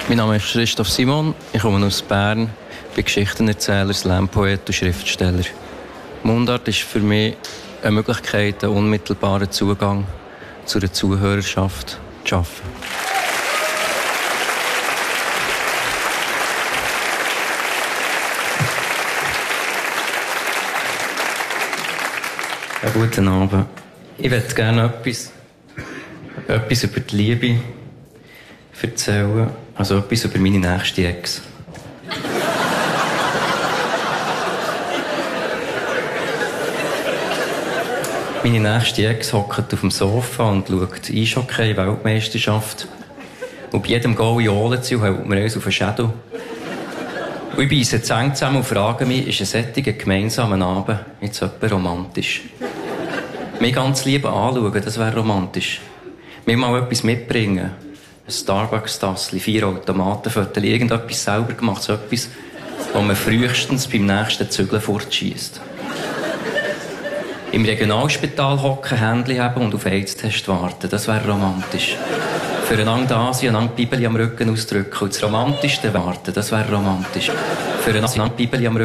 Mein Name ist Christoph Simon, ich komme aus Bern, bin Geschichtenerzähler, Slam-Poet und Schriftsteller. Mundart ist für mich eine Möglichkeit, einen unmittelbaren Zugang zu der Zuhörerschaft zu schaffen. Ja, guten Abend. Ich möchte gerne etwas über die Liebe erzählen, also etwas über meine nächste Ex. Meine nächste Ex hockt auf dem Sofa und schaut Eishockey-Weltmeisterschaft. Und bei jedem Goal johlen sie und hält mir uns auf den Schädel. Und ich beisse die Zähne zusammen und frage mich, ist ein solcher gemeinsamer Abend jetzt etwas romantisch? Mich ganz lieb anschauen, das wäre romantisch. Mir mal etwas mitbringen. Ein Starbucks-Tassli, 4 Automatenviertel, irgendetwas selber gemacht, so etwas, was man frühestens beim nächsten Zügeln fortschiesst. Im Regionalspital hocken, Händchen haben und auf AIDS-Test warten, das wäre romantisch. Füreinander da sein, einander die Bibel am Rücken ausdrücken und das Romantischste warten, das wäre romantisch. Füreinander die Bibel am Rücken